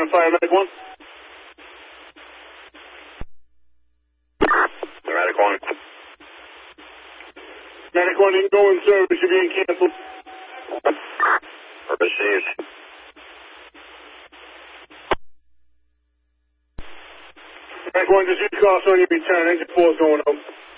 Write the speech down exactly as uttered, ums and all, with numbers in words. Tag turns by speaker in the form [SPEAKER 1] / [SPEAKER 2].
[SPEAKER 1] on fire, Medic one.
[SPEAKER 2] Medic one.
[SPEAKER 1] Medic one didn't go in service, you're being canceled.
[SPEAKER 2] Received.
[SPEAKER 1] Medic one, just use caution on your return, engine four is going up.